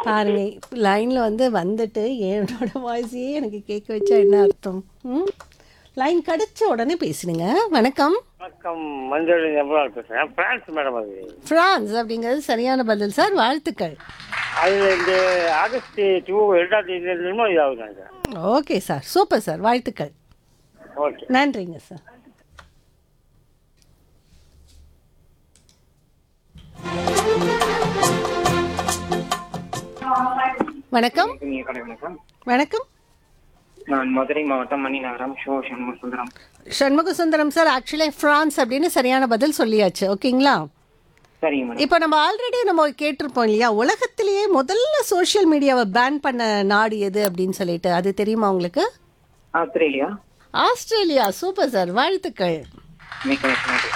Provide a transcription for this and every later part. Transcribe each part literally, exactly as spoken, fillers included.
பாருங்க லைனில் வந்து வந்துட்டு என்னோட வாய்ஸையே எனக்கு கேட்க வச்சா என்ன அர்த்தம்? ம் லைன் கிடைச்ச உடனே பேசுனுங்க. வணக்கம். வணக்கம். மஞ்சள் எவ்வளோ பேசுகிறேன். பிரான்ஸ் மேடம் அது. ஃப்ரான்ஸ் அப்படிங்கிறது சரியான பதில் சார். வாழ்த்துக்கள். அது இந்த ஆகஸ்ட் டூ ரெண்டாம் தேதி நிர்மோ இதாகுதாங்க sir. Okay sir, super sir, வாழ்த்துக்கள். ஓகே, நன்றிங்க சார். வணக்கம். வணக்கம். வணக்கம். நான் மதுரை மாவட்டம் Maninagaram show Shanmuga Sundaram. Shanmuga Sundaram sir, actually France அப்படின்னு சரியான பதில் சொல்லியாச்சு. ஓகேங்களா? சரிங்க மேடம். இப்போ நம்ம ஆல்ரெடி நம்ம கேட்டிருப்போம் இல்லையா, உலகத்திலேயே முதல்ல சோஷியல் மீடியாவை பேன் பண்ண நாடு எது அப்படின்னு சொல்லிட்டு, அது தெரியுமா உங்களுக்கு? ஆஸ்திரேலியா. ஆஸ்திரேலியா. சூப்பர் சார், வாழ்த்துக்கள். மிக்க நன்றி.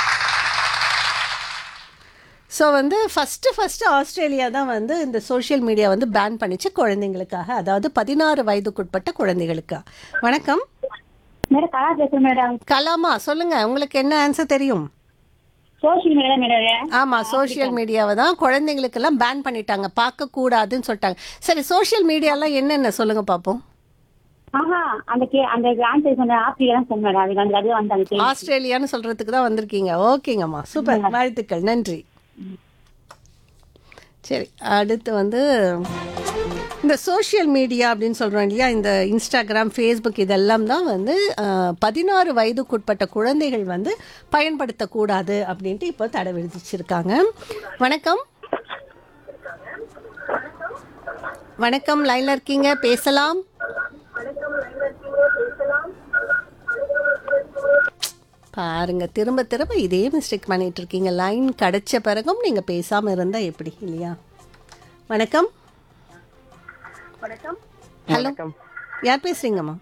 ஸோ வந்து ஃபஸ்ட்டு ஃபஸ்ட்டு ஆஸ்திரேலியா தான் வந்து இந்த சோஷியல் மீடியா வந்து பேன் பண்ணிச்சு குழந்தைங்களுக்காக, அதாவது பதினாறு வயதுக்குட்பட்ட குழந்தைகளுக்கா. வணக்கம் மேடம். கலா பேசுறேன் மேடம். கலாமா, சொல்லுங்க, உங்களுக்கு என்ன ஆன்சர் தெரியும்? Social media madam. ஆமாம், சோஷியல் மீடியாவை தான் குழந்தைங்களுக்கெல்லாம் பேன் பண்ணிட்டாங்க, பார்க்கக்கூடாதுன்னு சொல்லிட்டாங்க. சரி, சோஷியல் மீடியாலாம் என்னென்ன சொல்லுங்க பார்ப்போம். ஆஹா, அந்த கே அந்த ஆன்சர் சொன்ன ஆஸ்திரேலியா தான் சொன்னேன் மேடம். அதுக்கு அந்த அது வந்தாங்க. ஆஸ்திரேலியான்னு சொல்றதுக்கு தான் வந்திருக்கீங்க. ஓகேங்கம்மா, சூப்பர், வாழ்த்துக்கள், நன்றி. சரி, அடுத்து வந்து இந்த சோஷியல் மீடியா அப்படின்னு சொல்கிறோம் இல்லையா, இந்த இன்ஸ்டாகிராம், ஃபேஸ்புக் இதெல்லாம் தான் வந்து பதினாறு வயதுக்குட்பட்ட குழந்தைகள் வந்து பயன்படுத்தக்கூடாது அப்படின்ட்டு இப்போ தடை விதிச்சிருக்காங்க. வணக்கம். வணக்கம், லைனில் இருக்கீங்க, பேசலாம். பாருங்க, திரும்ப திரும்ப இதே மிஸ்டேக் பண்ணிட்டு இருக்கீங்க. லைன் கிடைச்ச பிறகும் நீங்க பேசாம இருந்தா எப்படி, இல்லையா? வணக்கம். ஹலோ, யார் பேசுறீங்கம்மா?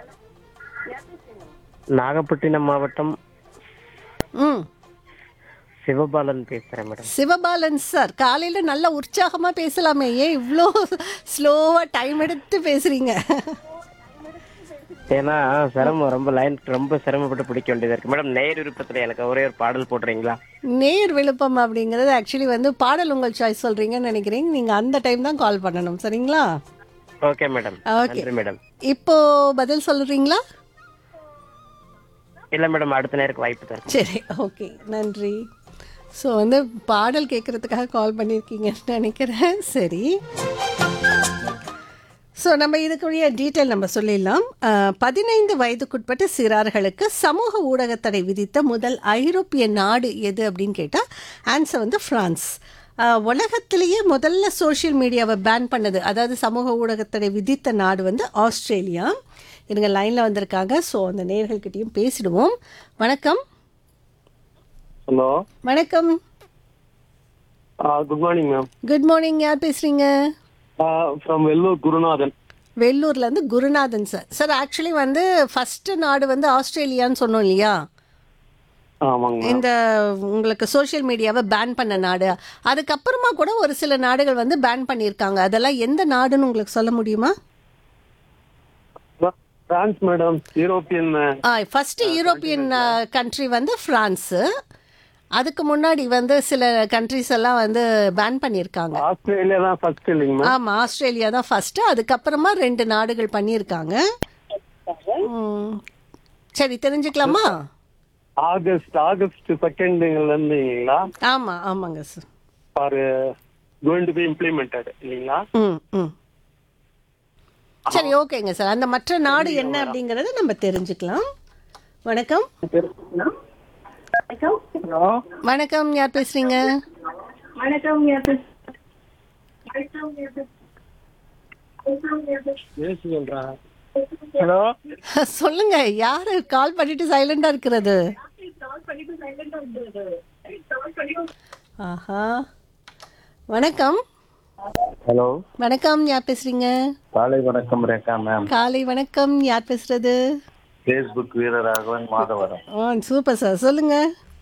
நாகப்பட்டினம் மாவட்டம் ம் சிவபாலன் பேசுகிறேன் மேடம். சிவபாலன் சார், காலையில் நல்லா உற்சாகமாக பேசலாமே, ஏன் இவ்வளோ ஸ்லோவாக டைம் எடுத்து பேசுகிறீங்க? ஏன்னா சிரமம், ரொம்ப லைன் ரொம்ப சிரமப்பட்டு பிடிக்க வேண்டியதாக இருக்குது மேடம். நேர் விருப்பத்தில் எனக்கு ஒரே ஒரு பாடல் போடுறீங்களா? நேர் விழுப்பம் அப்படிங்கிறது ஆக்சுவலி வந்து பாடல் உங்கள் சாய்ஸ் சொல்கிறீங்கன்னு நினைக்கிறீங்க. நீங்கள் அந்த டைம் தான் கால் பண்ணணும், சரிங்களா? Okay madam. ஓகே மேடம், இப்போ பதில் சொல்கிறீங்களா? இல்லை மேடம், அடுத்த நேருக்கு வாய்ப்பு தரேன். சரி, ஓகே, நன்றி. ஸோ வந்து பாடல் கேட்குறதுக்காக கால் பண்ணியிருக்கீங்கன்னு நினைக்கிறேன். சரி, ஸோ நம்ம இதுக்குரிய டீட்டெயில் நம்ம சொல்லிடலாம். பதினைந்து வயதுக்குட்பட்ட சிறார்களுக்கு சமூக ஊடகத்தடை விதித்த முதல் ஐரோப்பிய நாடு எது அப்படின்னு கேட்டால் ஆன்சர் வந்து ஃப்ரான்ஸ். உலகத்திலேயே முதல்ல சோஷியல் மீடியாவை பேன் பண்ணது, அதாவது சமூக ஊடகத்தடை விதித்த நாடு வந்து ஆஸ்திரேலியா. இவங்க லைனில் வந்திருக்காங்க. ஸோ அந்த நேயர்கள்கிட்டையும் பேசிடுவோம். வணக்கம். ஹலோ, வணக்கம். Good morning ma'am. Good morning, யார் பேசுறீங்க? From Vellore, Gurunathan. வெள்ளூர்லேருந்து Gurunathan sir. Sir, actually வந்து ஃபஸ்ட்டு நாடு வந்து ஆஸ்திரேலியான்னு சொன்னோம் இல்லையா, ஆமாங்க. இந்த உங்களுக்கு சோஷியல் மீடியாவை பேன் பண்ண நாடு. அதுக்கப்புறமா கூட ஒரு சில நாடுகள் வந்து பேன் பண்ணியிருக்காங்க. அதெல்லாம் எந்த நாடுன்னு உங்களுக்கு சொல்ல முடியுமா? France madam, European. First European country வந்து ஃப்ரான்ஸு. அதுக்கு முன்னாடி வந்து சில கண்ட்ரிஸ் எல்லாம் வந்து பேன் பண்ணியிருக்காங்க. ஆஸ்திரேலியா தான் ஃபர்ஸ்ட் இல்லைங்க? ஆமாம், ஆஸ்திரேலியா தான் ஃபர்ஸ்ட்டு. அதுக்கப்புறமா ரெண்டு நாடுகள் பண்ணியிருக்காங்க. சரி, தெரிஞ்சுக்கலாமா? August August செகண்ட்ங்களா? ஆமாம், ஆமாங்க sir. For going to be implemented இல்லைங்களா? ம் ம் சரி, ஓகேங்க சார். அந்த மற்ற நாடு என்ன அப்படிங்கறத நம்ம தெரிஞ்சுக்கலாம். வணக்கம். வணக்கம், யார் பேசுறீங்க? வணக்கம். ஹலோ, சொல்லுங்க, யாரு கால் பண்ணிட்டு சைலண்டா இருக்கிறது? ஆஹா, வணக்கம். ஹலோ, வணக்கம், யார் பேசுறீங்க? காலை வணக்கம் ரேகா மேம். காலை வணக்கம், யார் பேசுறது? ஃபேஸ்புக் வீரராகவன் மாதவரம். ஆ, சூப்பர் சார், சொல்லுங்க.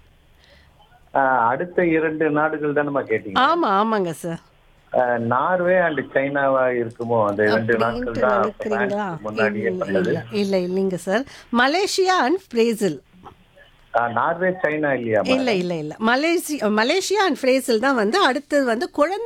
அடுத்த இரண்டு நாடுகள் தான் நம்ம கேட்டீங்க. ஆமா, ஆமாங்க சார். நார்வே அண்ட் சைனாவா இருக்குமோ? அந்த இரண்டு நாட்கள் தான் நினைக்கிறீங்களா? முன்னாடியே பண்ணது. இல்ல இல்லைங்க sir, Malaysia and Brazil. Norway China இல்லையா? இல்ல இல்ல இல்ல மலேசியா மலேசியா அண்ட் பிரேசில் தான் வந்து அடுத்தது வந்து குழந்தை